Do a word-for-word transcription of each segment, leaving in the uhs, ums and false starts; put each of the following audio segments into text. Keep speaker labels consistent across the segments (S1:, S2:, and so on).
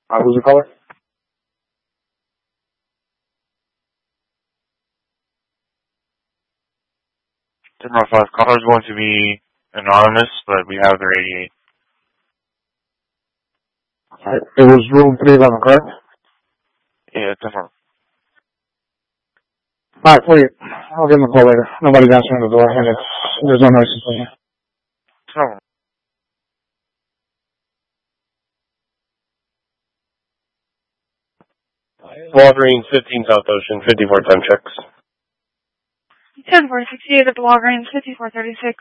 S1: Uh, who's the caller?
S2: ten five caller is going to be anonymous, but we have their eighty-eight.
S1: Alright, it was room three eleven, correct?
S2: Yeah, confirm.
S1: Alright, wait. I'll give him a call later. Nobody's answering the door, and it's, there's no noise in here.
S2: Confirm.
S3: Walgreens, fifteen South Ocean, fifty-four time checks.
S4: ten four sixty-eight at the Walgreens, fifty-four thirty-six.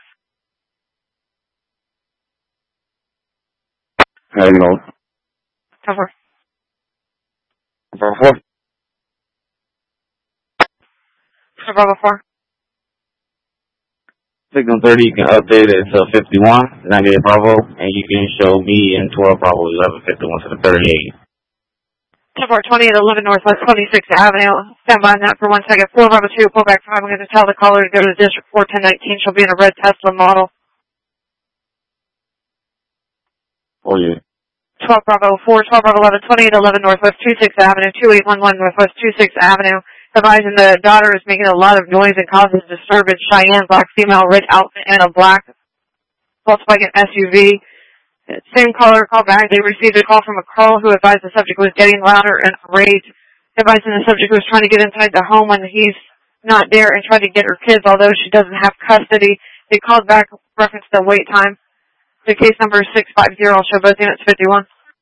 S1: How do you know?
S4: ten four.
S1: Bravo four.
S4: Bravo four.
S5: Signal thirty, you can update it to fifty-one, ninety-eight Bravo, and you can show me and twelve Bravo, eleven fifty-one to the thirty-eight.
S4: ten four twenty at eleven Northwest twenty-sixth Avenue. Stand by on that for one second. four Bravo two, pull back five. I'm going to tell the caller to go to District four ten nineteen. She'll be in a red Tesla model.
S5: Oh, yeah.
S4: twelve Bravo four, twelve Bravo eleven twenty at eleven Northwest twenty-sixth Avenue, twenty-eight eleven Northwest twenty-sixth Avenue. Advising the daughter is making a lot of noise and causes disturbance. Cheyenne, black female, red outfit, and a black Volkswagen S U V. Same caller called back. They received a call from a girl who advised the subject was getting louder and rage. Advising the subject was trying to get inside the home when he's not there and tried to get her kids, although she doesn't have custody. They called back reference to wait time. The case number is six five zero. I'll show both units fifty-one.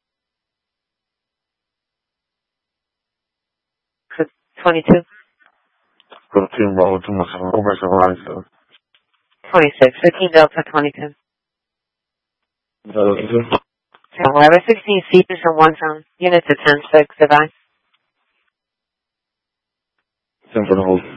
S4: twenty-two.
S1: fifteen Bravo two, go back to the line, so.
S4: twenty-six. fifteen Delta twenty-two. ten eleven sixteen seekers from one zone. Units at ten six. Advise.
S5: Send for the whole.